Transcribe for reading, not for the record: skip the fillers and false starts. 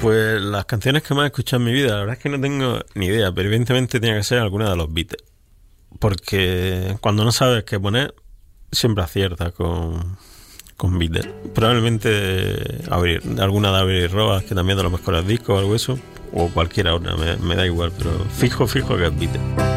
Pues las canciones que más he escuchado en mi vida, la verdad es que no tengo ni idea, pero evidentemente tiene que ser alguna de los Beatles. Porque cuando no sabes qué poner, siempre aciertas con Beatles. Probablemente alguna de Avril Roas, que también de los mejores discos o algo eso, o cualquiera otra, me da igual, pero fijo que es Beatles.